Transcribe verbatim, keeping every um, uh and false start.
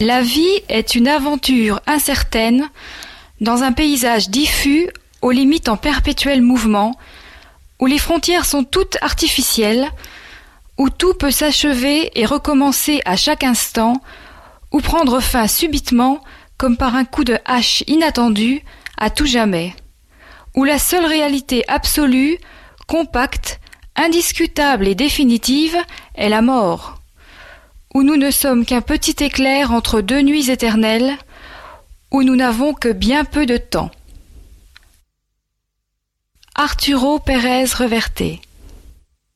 La vie est une aventure incertaine dans un paysage diffus aux limites en perpétuel mouvement, où les frontières sont toutes artificielles, où tout peut s'achever et recommencer à chaque instant, ou prendre fin subitement comme par un coup de hache inattendu à tout jamais, où la seule réalité absolue, compacte, indiscutable et définitive est la mort, où nous ne sommes qu'un petit éclair entre deux nuits éternelles, où nous n'avons que bien peu de temps. Arturo Pérez Reverte.